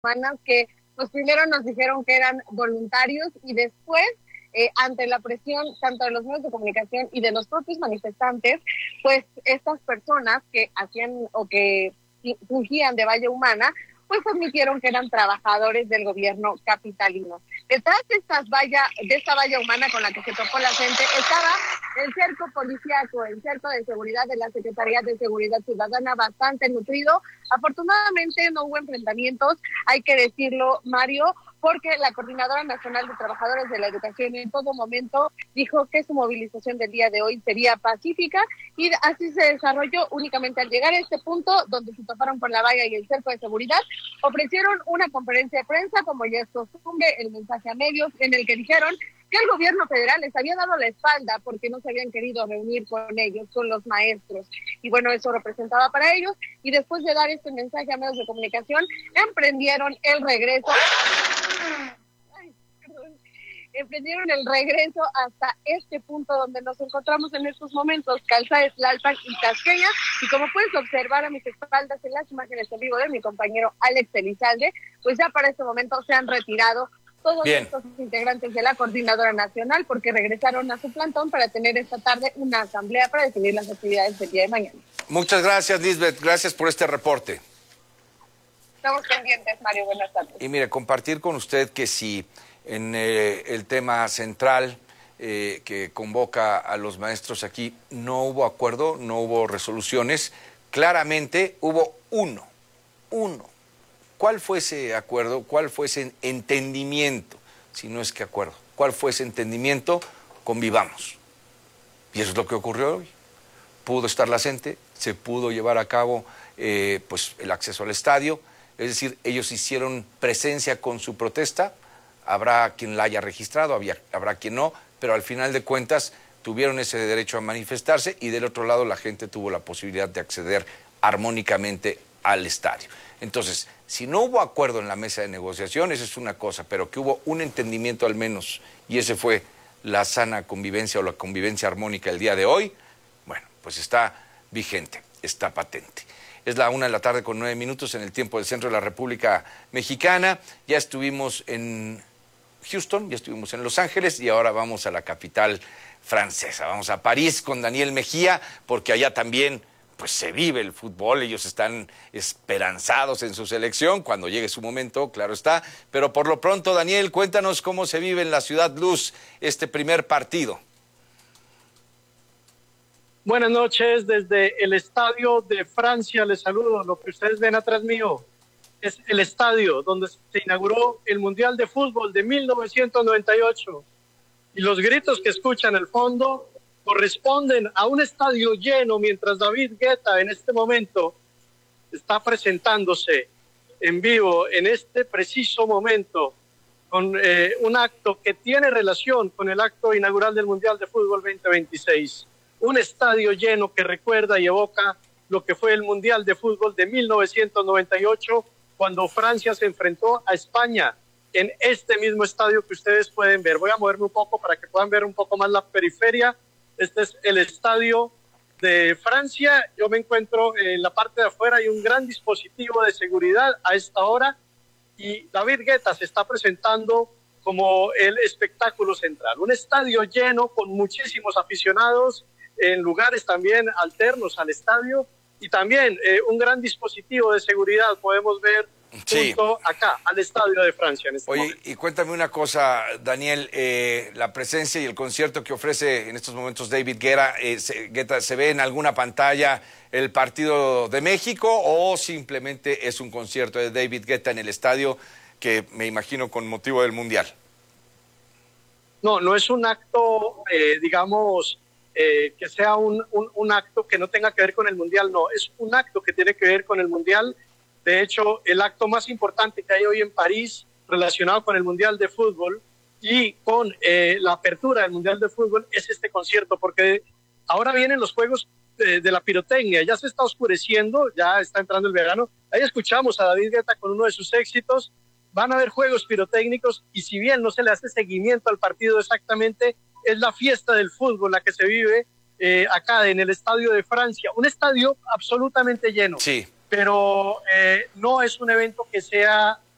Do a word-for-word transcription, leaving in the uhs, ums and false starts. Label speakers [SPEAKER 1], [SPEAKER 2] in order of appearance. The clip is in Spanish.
[SPEAKER 1] Humanas que pues primero nos dijeron que eran voluntarios y después, eh, ante la presión tanto de los medios de comunicación y de los propios manifestantes, pues estas personas que hacían o que fungían de valla humana, pues admitieron que eran trabajadores del gobierno capitalino. Detrás de estas valla, de esta valla humana con la que se topó la gente estaba el cerco policíaco, el cerco de seguridad de la Secretaría de Seguridad Ciudadana, bastante nutrido. Afortunadamente no hubo enfrentamientos, hay que decirlo, Mario, porque la Coordinadora Nacional de Trabajadores de la Educación en todo momento dijo que su movilización del día de hoy sería pacífica y así se desarrolló. Únicamente al llegar a este punto donde se toparon por la valla y el cerco de seguridad, ofrecieron una conferencia de prensa, como ya es costumbre, el mensaje a medios, en el que dijeron que el gobierno federal les había dado la espalda porque no se habían querido reunir con ellos, con los maestros. Y bueno, eso representaba para ellos. Y después de dar este mensaje a medios de comunicación, emprendieron el regreso. Ay, perdón. Emprendieron el regreso hasta este punto donde nos encontramos en estos momentos, Calzada Tlalpan y Tasqueña. Y como puedes observar a mis espaldas en las imágenes en vivo de mi compañero Alex Elizalde, pues ya para este momento se han retirado todos Bien. estos integrantes de la Coordinadora Nacional porque regresaron a su plantón para tener esta tarde una asamblea para definir las actividades del día de mañana.
[SPEAKER 2] Muchas gracias, Lisbeth. Gracias por este reporte.
[SPEAKER 1] Estamos pendientes, Mario. Buenas tardes.
[SPEAKER 2] Y mire, compartir con usted que si en eh, el tema central eh, que convoca a los maestros aquí no hubo acuerdo, no hubo resoluciones, claramente hubo uno, uno. ¿Cuál fue ese acuerdo? ¿Cuál fue ese entendimiento? Si no es que acuerdo. ¿Cuál fue ese entendimiento? Convivamos. Y eso es lo que ocurrió hoy. Pudo estar la gente, se pudo llevar a cabo eh, pues, el acceso al estadio. Es decir, ellos hicieron presencia con su protesta. Habrá quien la haya registrado, había, habrá quien no, pero al final de cuentas tuvieron ese derecho a manifestarse y del otro lado la gente tuvo la posibilidad de acceder armónicamente al estadio. Entonces, si no hubo acuerdo en la mesa de negociación, esa es una cosa, pero que hubo un entendimiento al menos, y ese fue la sana convivencia o la convivencia armónica el día de hoy, bueno, pues está vigente, está patente. Es la una de la tarde con nueve minutos en el tiempo del centro de la República Mexicana. Ya estuvimos en Houston, ya estuvimos en Los Ángeles y ahora vamos a la capital francesa. Vamos a París con Daniel Mejía, porque allá también pues se vive el fútbol, ellos están esperanzados en su selección, cuando llegue su momento, claro está, pero por lo pronto, Daniel, cuéntanos cómo se vive en la Ciudad Luz este primer partido.
[SPEAKER 3] Buenas noches, desde el Estadio de Francia les saludo. Lo que ustedes ven atrás mío es el estadio donde se inauguró el Mundial de Fútbol de mil novecientos noventa y ocho. Y los gritos que escuchan al fondo corresponden a un estadio lleno, mientras David Guetta en este momento está presentándose en vivo, en este preciso momento, con eh, un acto que tiene relación con el acto inaugural del Mundial de Fútbol veinte veintiséis. Un estadio lleno que recuerda y evoca lo que fue el Mundial de Fútbol de mil novecientos noventa y ocho, cuando Francia se enfrentó a España en este mismo estadio que ustedes pueden ver. Voy a moverme un poco para que puedan ver un poco más la periferia. Este es el estadio de Francia. Yo me encuentro en la parte de afuera, hay un gran dispositivo de seguridad a esta hora y David Guetta se está presentando como el espectáculo central. Un estadio lleno con muchísimos aficionados en lugares también alternos al estadio y también eh, un gran dispositivo de seguridad podemos ver
[SPEAKER 2] sí.
[SPEAKER 3] junto acá al Estadio de Francia. En este
[SPEAKER 2] Oye,
[SPEAKER 3] momento.
[SPEAKER 2] Y cuéntame una cosa, Daniel, eh, la presencia y el concierto que ofrece en estos momentos David Guetta, eh, se, Guetta, ¿se ve en alguna pantalla el partido de México o simplemente es un concierto de David Guetta en el estadio que me imagino con motivo del Mundial?
[SPEAKER 3] No, no es un acto, eh, digamos, eh, que sea un, un, un acto que no tenga que ver con el Mundial, no, es un acto que tiene que ver con el Mundial. De hecho, el acto más importante que hay hoy en París relacionado con el Mundial de Fútbol y con eh, la apertura del Mundial de Fútbol es este concierto, porque ahora vienen los juegos de, de la pirotecnia, ya se está oscureciendo, ya está entrando el verano. Ahí escuchamos a David Guetta con uno de sus éxitos. Van a haber juegos pirotécnicos y si bien no se le hace seguimiento al partido exactamente, es la fiesta del fútbol la que se vive eh, acá en el Estadio de Francia, un estadio absolutamente lleno.
[SPEAKER 2] Sí.
[SPEAKER 3] Pero eh, no es un evento que sea